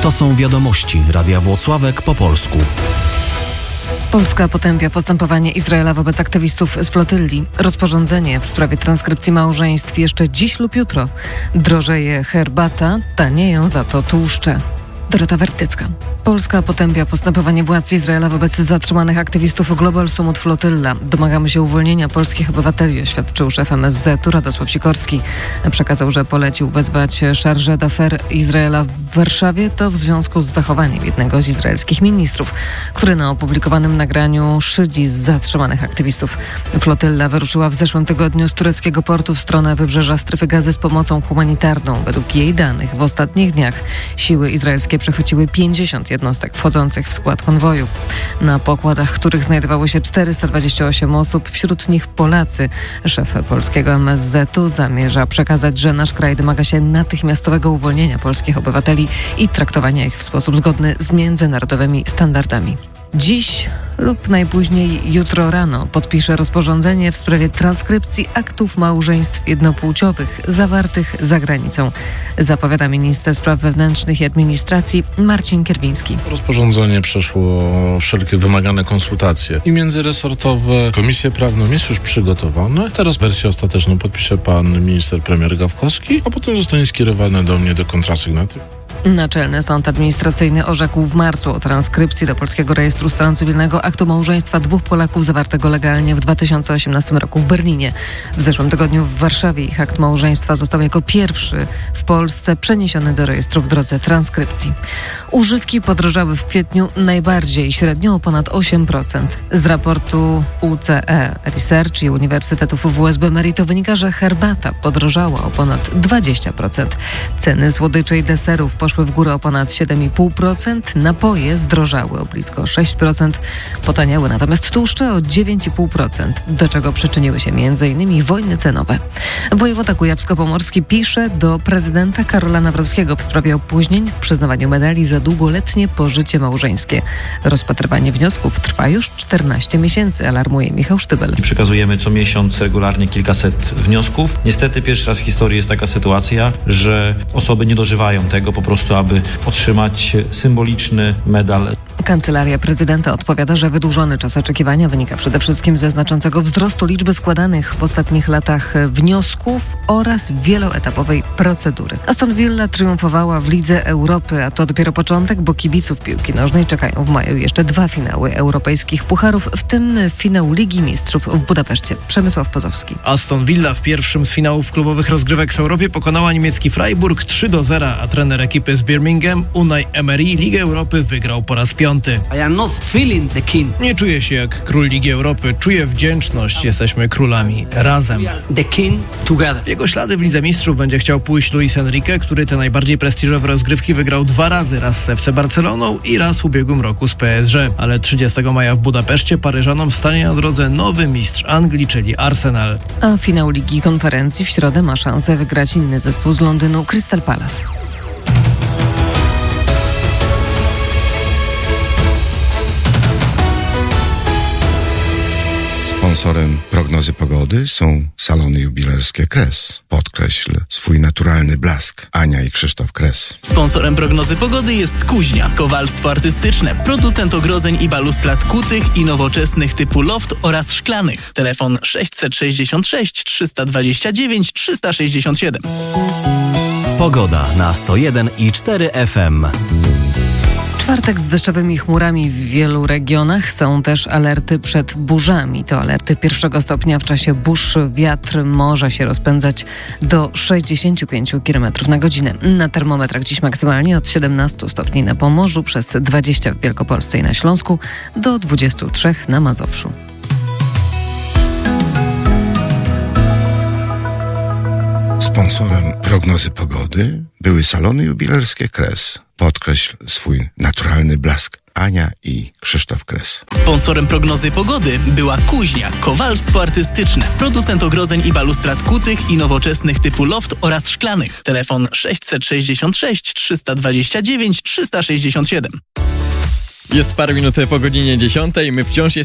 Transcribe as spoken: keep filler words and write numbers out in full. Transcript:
To są wiadomości Radia Włocławek po polsku. Polska potępia postępowanie Izraela wobec aktywistów z flotyli. Rozporządzenie w sprawie transkrypcji małżeństw jeszcze dziś lub jutro. Drożeje herbata, tanieją za to tłuszcze. Dorota Wertycka. Polska potępia postępowanie władz Izraela wobec zatrzymanych aktywistów Global Summit Flotylla. Domagamy się uwolnienia polskich obywateli, oświadczył szef M S Z-u Radosław Sikorski. Przekazał, że polecił wezwać Chargé d'Affaires Izraela w Warszawie. To w związku z zachowaniem jednego z izraelskich ministrów, który na opublikowanym nagraniu szydzi z zatrzymanych aktywistów. Flotylla wyruszyła w zeszłym tygodniu z tureckiego portu w stronę wybrzeża Strefy Gazy z pomocą humanitarną. Według jej danych w ostatnich dniach siły izraelskie przechwyciły pięćdziesiąt jednostek wchodzących w skład konwoju. Na pokładach, których znajdowało się czterysta dwadzieścia osiem osób, wśród nich Polacy. Szef polskiego M S Z-u zamierza przekazać, że nasz kraj domaga się natychmiastowego uwolnienia polskich obywateli i traktowania ich w sposób zgodny z międzynarodowymi standardami. Dziś lub najpóźniej jutro rano podpisze rozporządzenie w sprawie transkrypcji aktów małżeństw jednopłciowych zawartych za granicą, zapowiada minister spraw wewnętrznych i administracji Marcin Kierwiński. Rozporządzenie przeszło wszelkie wymagane konsultacje i międzyresortowe. Komisję prawną jest już przygotowana. Teraz wersję ostateczną podpisze pan minister premier Gawkowski, a potem zostanie skierowane do mnie do kontrasygnaty. Naczelny Sąd Administracyjny orzekł w marcu o transkrypcji do Polskiego Rejestru Stanu Cywilnego aktu małżeństwa dwóch Polaków zawartego legalnie w dwa tysiące osiemnastym roku w Berlinie. W zeszłym tygodniu w Warszawie ich akt małżeństwa został jako pierwszy w Polsce przeniesiony do rejestru w drodze transkrypcji. Używki podrożały w kwietniu najbardziej, średnio o ponad osiem procent. Z raportu U C E Research i Uniwersytetów W U S B Merito wynika, że herbata podrożała o ponad dwadzieścia procent. Ceny słodyczy i deserów poszły w górę o ponad siedem i pół procent, napoje zdrożały o blisko sześć procent, potaniały natomiast tłuszcze o dziewięć i pół procent, do czego przyczyniły się między innymi wojny cenowe. Wojewoda kujawsko-pomorski pisze do prezydenta Karola Nawrockiego w sprawie opóźnień w przyznawaniu medali za długoletnie pożycie małżeńskie. Rozpatrywanie wniosków trwa już czternaście miesięcy, alarmuje Michał Sztybel. Przekazujemy co miesiąc regularnie kilkaset wniosków. Niestety pierwszy raz w historii jest taka sytuacja, że osoby nie dożywają tego po prostu, aby otrzymać symboliczny medal. Kancelaria prezydenta odpowiada, że wydłużony czas oczekiwania wynika przede wszystkim ze znaczącego wzrostu liczby składanych w ostatnich latach wniosków oraz wieloetapowej procedury. Aston Villa triumfowała w Lidze Europy, a to dopiero początek, bo kibiców piłki nożnej czekają w maju jeszcze dwa finały europejskich pucharów, w tym finał Ligi Mistrzów w Budapeszcie. Przemysław Pozowski. Aston Villa w pierwszym z finałów klubowych rozgrywek w Europie pokonała niemiecki Freiburg trzy do zera, a trener ekipy z Birmingham, Unai Emery, Ligę Europy wygrał po raz piąty. I am not feeling the king. Nie czuję się jak król Ligi Europy, czuję wdzięczność, jesteśmy królami razem. The king together. W jego ślady w Lidze Mistrzów będzie chciał pójść Luis Enrique, który te najbardziej prestiżowe rozgrywki wygrał dwa razy, raz z F C Barceloną i raz w ubiegłym roku z P S G. Ale trzydziestego maja w Budapeszcie Paryżanom stanie na drodze nowy mistrz Anglii, czyli Arsenal. A finał Ligi Konferencji w środę ma szansę wygrać inny zespół z Londynu, Crystal Palace. Sponsorem prognozy pogody są salony jubilerskie Kres. Podkreśl swój naturalny blask. Ania i Krzysztof Kres. Sponsorem prognozy pogody jest Kuźnia, kowalstwo artystyczne, producent ogrodzeń i balustrad kutych i nowoczesnych typu loft oraz szklanych. Telefon sześćset sześćdziesiąt sześć trzysta dwadzieścia dziewięć trzysta sześćdziesiąt siedem. Pogoda na sto jeden i cztery F M. Czwartek z deszczowymi chmurami w wielu regionach. Są też alerty przed burzami. To alerty pierwszego stopnia. W czasie burz wiatr może się rozpędzać do sześćdziesiąt pięć kilometrów na godzinę. Na termometrach dziś maksymalnie od siedemnaście stopni na Pomorzu, przez dwadzieścia w Wielkopolsce i na Śląsku, do dwudziestu trzech na Mazowszu. Sponsorem prognozy pogody były salony jubilerskie Kres. Podkreśl swój naturalny blask. Ania i Krzysztof Kres. Sponsorem prognozy pogody była Kuźnia, kowalstwo artystyczne, producent ogrodzeń i balustrad kutych i nowoczesnych typu loft oraz szklanych. Telefon sześćset sześćdziesiąt sześć trzysta dwadzieścia dziewięć trzysta sześćdziesiąt siedem. Jest parę minut po godzinie dziesiątej. My wciąż jest